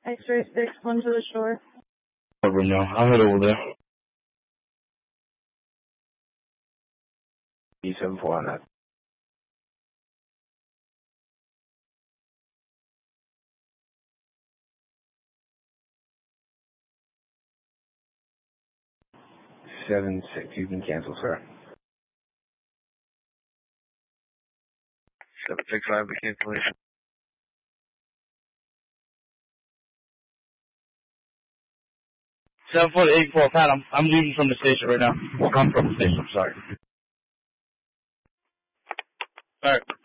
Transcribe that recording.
X-ray 6, one to the shore. Over now. I'll head over there. E74 on that. Seven six. You can cancel, sir. 765, the cancellation. 7484, Pat, I'm leaving from the station right now. I'm from the station, I'm sorry. Alright.